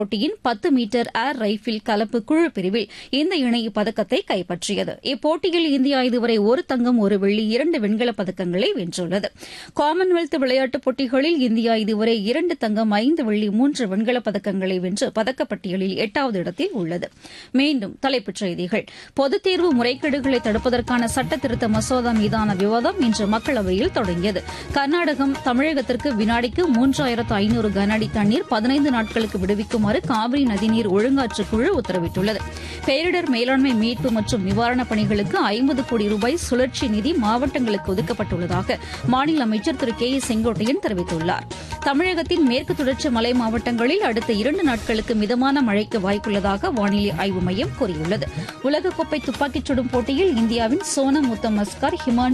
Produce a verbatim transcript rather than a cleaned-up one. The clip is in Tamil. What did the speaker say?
போட்டியின் பத்து மீட்டர் ஏர் ரைபிள் கலப்பு குழு பிரிவில் இந்த இணை இப்பதக்கத்தை கைப்பற்றியது. இப்போட்டியில் இந்தியா இதுவரை ஒரு தங்கம் ஒரு வெள்ளி இரண்டு வெண்கலப் பதக்கங்களை வென்றுள்ளது. காமன்வெல்த் விளையாட்டுப் போட்டிகளில் இந்தியா இதுவரை இரண்டு தங்கம் ஐந்து வெள்ளி மூன்று வெண்கலப் பதக்கங்களை வென்று பதக்கப்பட்டியலில் எட்டாவது இடத்தில் உள்ளது. மீண்டும் தலைப்புச் செய்திகள். பொதுத் தேர்வு முறைகேடுகளை தடுப்பதற்கான சட்ட திருத்த மசோதா மீதான விவாதம் இன்று மக்களவையில் தொடங்கியது. கர்நாடகம் தமிழகத்திற்கு வினாடிக்கு மூன்றாயிரத்து ஐநூறு கன அடி தண்ணீர் பதினைந்து நாட்களுக்கு விடுவிக்குமாறு காவிரி நதிநீர் ஒழுங்காற்று குழு உத்தரவிட்டுள்ளது. பேரிடர் மேலாண்மை மீட்பு மற்றும் நிவாரணப் பணிகளுக்கு ஐம்பது கோடி ரூபாய் சுழற்சி நிதி மாவட்டங்களுக்கு ஒதுக்கப்பட்டுள்ளதாக மாநில அமைச்சர் திரு கே ஏ செங்கோட்டையன் தெரிவித்துள்ளார். தமிழகத்தின் மேற்கு தொடர்ச்சி மலை மாவட்டங்களில் அடுத்த இரண்டு நாட்களுக்கு மிதமான மழைக்கு வாய்ப்புள்ளதாக வானிலை ஆய்வு மையம் கூறியுள்ளது. உலகக்கோப்பை துப்பாக்கிச் சுடும் போட்டியில் இந்தியாவின் சோனம் முத்தமஸ்கர் ஹிமான்